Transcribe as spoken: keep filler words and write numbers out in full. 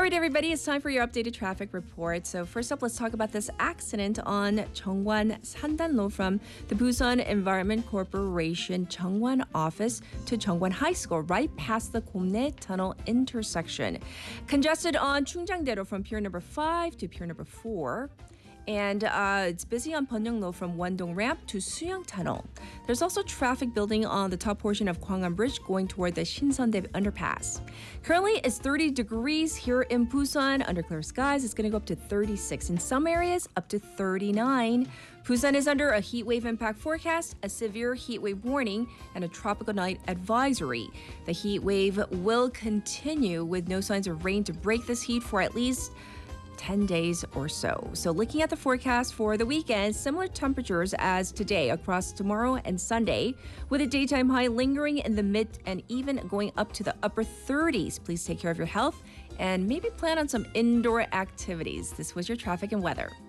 right, everybody, it's time for your updated traffic report. So first up, let's talk about this accident on Cheongwan Sandanlo from the Busan Environment Corporation Cheongwan office to Cheongwan High School, right past the Gomnae Tunnel intersection. Congested on Chungjangdaero from pier number five to pier number four. And uh, it's busy on Peonyeonglo from Wondong Ramp to Suyang Tunnel. There's also traffic building on the top portion of Gwangan Bridge going toward the Shinseondae underpass. Currently, it's thirty degrees here in Busan. Under clear skies, it's going to go up to thirty-six. In some areas, up to thirty-nine. Busan is under a heat wave impact forecast, a severe heat wave warning, and a tropical night advisory. The heat wave will continue with no signs of rain to break this heat for at least ten days or so. So looking at the forecast for the weekend, similar temperatures as today across tomorrow and Sunday, with a daytime high lingering in the mid and even going up to the upper thirties. Please take care of your health and maybe plan on some indoor activities. This was your traffic and weather.